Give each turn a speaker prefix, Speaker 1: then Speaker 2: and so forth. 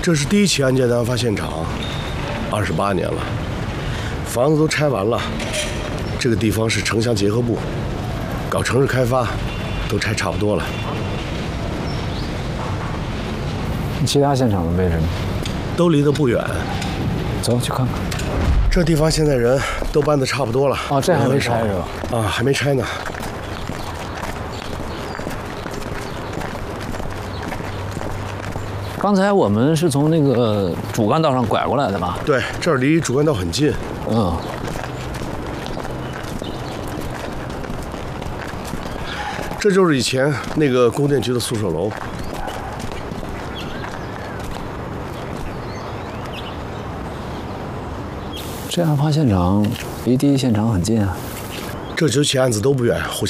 Speaker 1: 这是第一起案件的案发现场，28年了，房子都拆完了。这个地方是城乡结合部，搞城市开发，都拆差不多了。
Speaker 2: 其他现场的位置呢？
Speaker 1: 都离得不远。
Speaker 2: 走去看看。
Speaker 1: 这地方现在人都搬得差不多了。
Speaker 2: 哦，这还没拆是吧？
Speaker 1: 啊，还没拆呢。
Speaker 2: 刚才我们是从那个主干道上拐过来的吧？
Speaker 1: 对，这儿离主干道很近。
Speaker 2: 嗯。
Speaker 1: 这就是以前那个供电局的宿舍楼。
Speaker 2: 这案发现场离第一现场很近啊。
Speaker 1: 这9起案子都不远，互相。